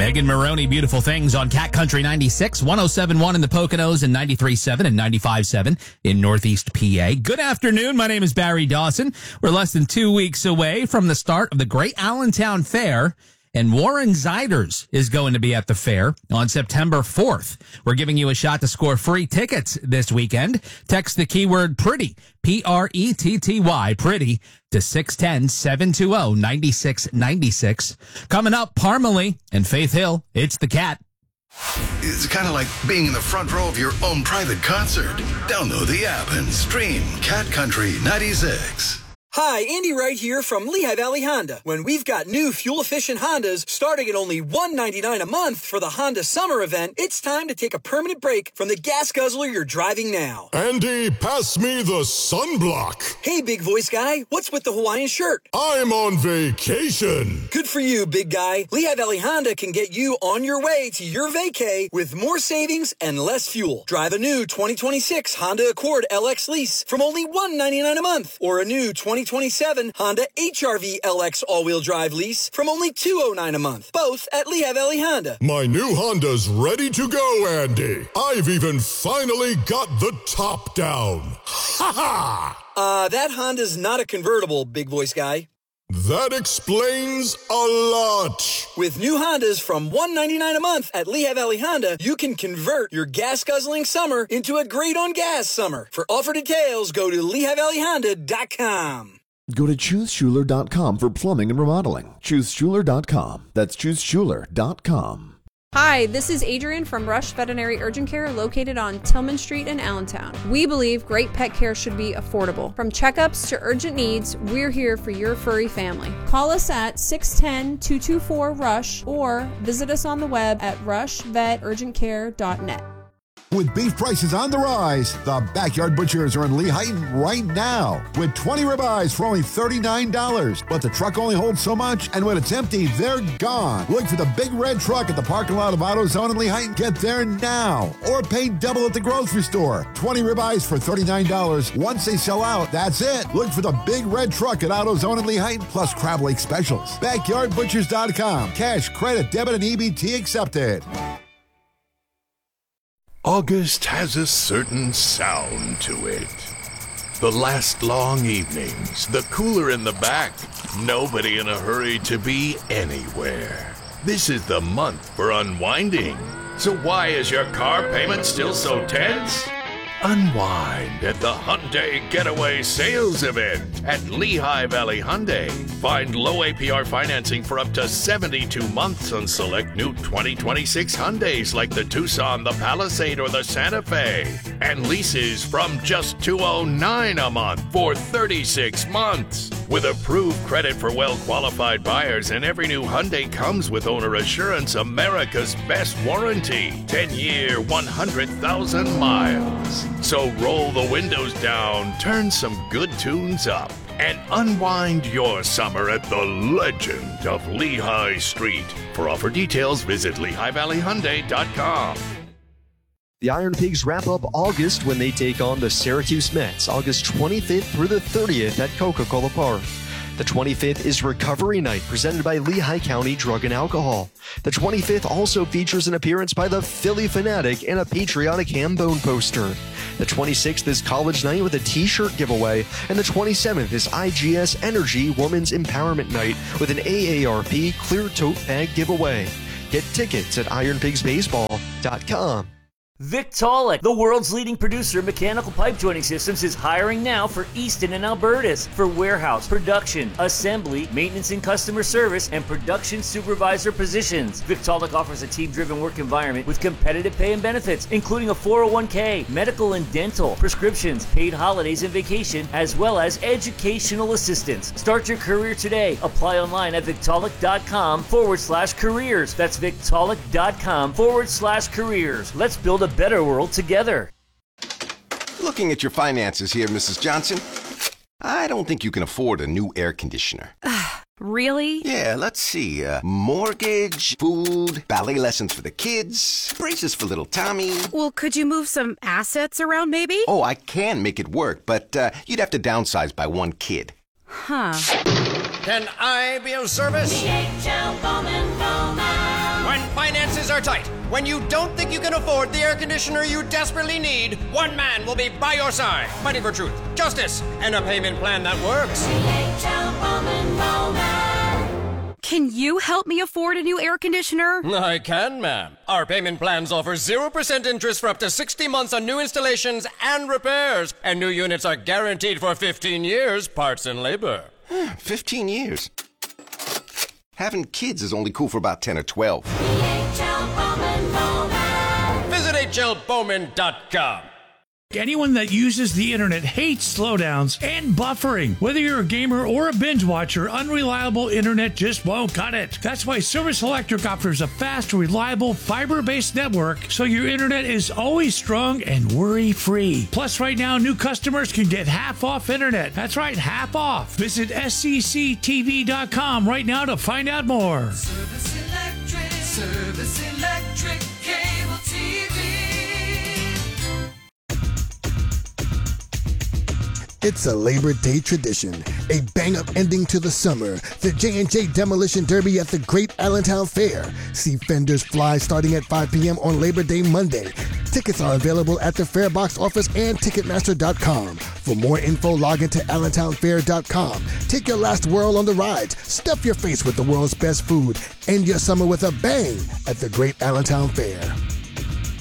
Megan Maroney, Beautiful Things on Cat Country 96, 107.1 in the Poconos and 93.7 and 95.7 in Northeast PA. Good afternoon. My name is Barry Dawson. We're less than 2 weeks away from the start of the Great Allentown Fair, and Warren Ziders is going to be at the fair on September 4th. We're giving you a shot to score free tickets this weekend. Text the keyword PRETTY, P-R-E-T-T-Y, PRETTY, to 610-720-9696. Coming up, Parmalee and Faith Hill. It's the Cat. It's kind of like being in the front row of your own private concert. Download the app and stream Cat Country 96. Hi, Andy Wright here from Lehigh Valley Honda. When we've got new fuel-efficient Hondas starting at only $199 a month for the Honda Summer event, it's time to take a permanent break from the gas guzzler you're driving now. Andy, pass me the sunblock. Hey, big voice guy, what's with the Hawaiian shirt? I'm on vacation. Good for you, big guy. Lehigh Valley Honda can get you on your way to your vacay with more savings and less fuel. Drive a new 2026 Honda Accord LX lease from only $199 a month, or a new 2027 Honda HR-V LX all-wheel drive lease from only $209 a month, both at Lehigh Valley Honda. My new Honda's ready to go, Andy. I've even finally got the top down. Ha ha! That Honda's not a convertible, big voice guy. That explains a lot. With new Hondas from $199 a month at Lehigh Valley Honda, you can convert your gas-guzzling summer into a great-on-gas summer. For offer details, go to LehighValleyHonda.com. Go to ChooseSchuler.com for plumbing and remodeling. ChooseSchuler.com. That's ChooseSchuler.com. Hi, this is Adrian from Rush Veterinary Urgent Care located on Tillman Street in Allentown. We believe great pet care should be affordable. From checkups to urgent needs, we're here for your furry family. Call us at 610-224-RUSH or visit us on the web at rushveturgentcare.net. With beef prices on the rise, the Backyard Butchers are in Lehigh right now with 20 ribeyes for only $39. But the truck only holds so much, and when it's empty, they're gone. Look for the big red truck at the parking lot of AutoZone in Lehigh. Get there now, or pay double at the grocery store. 20 ribeyes for $39. Once they sell out, that's it. Look for the big red truck at AutoZone in Lehigh, plus Crab Lake specials. BackyardButchers.com. Cash, credit, debit, and EBT accepted. August has a certain sound to it. The last long evenings, the cooler in the back, nobody in a hurry to be anywhere. This is the month for unwinding. So why is your car payment still so tense? Unwind at the Hyundai Getaway Sales Event at Lehigh Valley Hyundai. Find low APR financing for up to 72 months on select new 2026 Hyundais like the Tucson, the Palisade, or the Santa Fe. And leases from just $209 a month for 36 months. With approved credit for well-qualified buyers, and every new Hyundai comes with Owner Assurance, America's best warranty. 10-year, 100,000 miles. So roll the windows down, turn some good tunes up, and unwind your summer at the legend of Lehigh Street. For offer details, visit LehighValleyHyundai.com. The Iron Pigs wrap up August when they take on the Syracuse Mets, August 25th through the 30th at Coca-Cola Park. The 25th is Recovery Night, presented by Lehigh County Drug and Alcohol. The 25th also features an appearance by the Philly Fanatic and a patriotic ham bone poster. The 26th is College Night with a t-shirt giveaway, and the 27th is IGS Energy Women's Empowerment Night with an AARP clear tote bag giveaway. Get tickets at ironpigsbaseball.com. Victaulic, the world's leading producer of mechanical pipe joining systems, is hiring now for Easton and Albertus for warehouse, production, assembly, maintenance and customer service, and production supervisor positions. Victaulic offers a team-driven work environment with competitive pay and benefits, including a 401k, medical and dental, prescriptions, paid holidays and vacation, as well as educational assistance. Start your career today. Apply online at Victaulic.com/careers. That's Victaulic.com/careers. Let's build a better world together. Looking at your finances here, Mrs. Johnson, I don't think you can afford a new air conditioner. Really? Yeah, let's see. Mortgage, food, ballet lessons for the kids, braces for little Tommy. Well, could you move some assets around maybe? Oh, I can make it work, but you'd have to downsize by one kid. Huh. Can I be of service? DHL Bowman Bowman. When are tight. When you don't think you can afford the air conditioner you desperately need, one man will be by your side, fighting for truth, justice, and a payment plan that works. Can you help me afford a new air conditioner? I can, ma'am. Our payment plans offer 0% interest for up to 60 months on new installations and repairs. And new units are guaranteed for 15 years, parts and labor. 15 years? Having kids is only cool for about 10 or 12. Visit hlbowman.com. Anyone that uses the internet hates slowdowns and buffering. Whether you're a gamer or a binge watcher, unreliable internet just won't cut it. That's why Service Electric offers a fast, reliable, fiber-based network so your internet is always strong and worry-free. Plus, right now, new customers can get half off internet. That's right, half off. Visit scctv.com right now to find out more. Service Electric Cable TV. It's a Labor Day tradition, a bang-up ending to the summer, the J&J Demolition Derby at the Great Allentown Fair. See Fenders fly starting at 5 p.m. on Labor Day Monday. Tickets are available at the Fair Box office and Ticketmaster.com. For more info, log into AllentownFair.com. Take your last whirl on the rides, stuff your face with the world's best food, end your summer with a bang at the Great Allentown Fair.